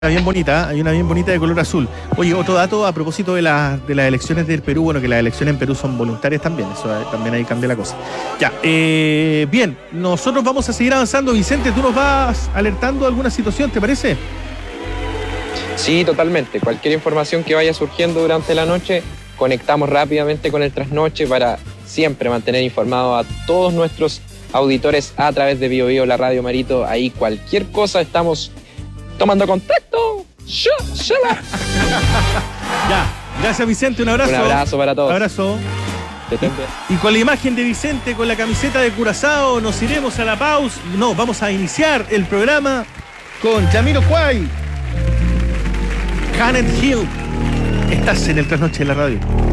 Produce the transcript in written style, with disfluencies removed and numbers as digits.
Bien bonita, hay una bien bonita de color azul. Oye, otro dato a propósito de las elecciones del Perú, bueno, que las elecciones en Perú son voluntarias también, eso también ahí cambia la cosa. Ya, bien, nosotros vamos a seguir avanzando. Vicente, tú nos vas alertando de alguna situación, ¿te parece? Sí, totalmente. Cualquier información que vaya surgiendo durante la noche, conectamos rápidamente con el trasnoche para siempre mantener informados a todos nuestros auditores a través de Bio Bio, la Radio Marito. Ahí cualquier cosa estamos tomando contacto. Ya, gracias Vicente, un abrazo. Un abrazo para todos. Un abrazo. Y con la imagen de Vicente con la camiseta de Curazao nos iremos a la pausa. No, vamos a iniciar el programa con Jamiroquai, Janet Hill. Estás en el Trasnoche de la Radio.